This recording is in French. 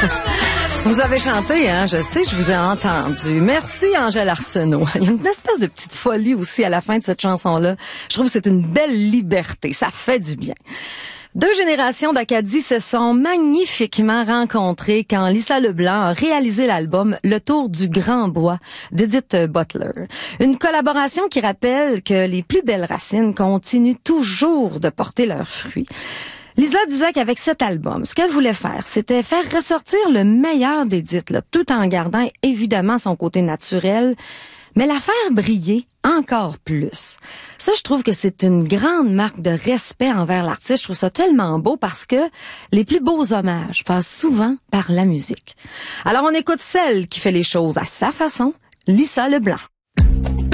Vous avez chanté, hein? Je sais, je vous ai entendu. Merci, Angèle Arsenault. Il y a une espèce de petite folie aussi à la fin de cette chanson-là. Je trouve que c'est une belle liberté. Ça fait du bien. Deux générations d'Acadie se sont magnifiquement rencontrées quand Lisa Leblanc a réalisé l'album Le Tour du Grand Bois d'Edith Butler. Une collaboration qui rappelle que les plus belles racines continuent toujours de porter leurs fruits. Lisa disait qu'avec cet album, ce qu'elle voulait faire, c'était faire ressortir le meilleur d'Edith, là, tout en gardant évidemment son côté naturel, mais la faire briller encore plus. Ça, je trouve que c'est une grande marque de respect envers l'artiste. Je trouve ça tellement beau parce que les plus beaux hommages passent souvent par la musique. Alors, on écoute celle qui fait les choses à sa façon, Lisa Leblanc.